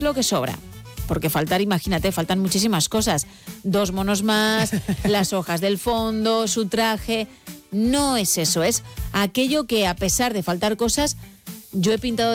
lo que sobra. Porque faltar, imagínate, faltan muchísimas cosas. 2 monos más, las hojas del fondo, su traje. No es eso, es aquello que a pesar de faltar cosas, yo he pintado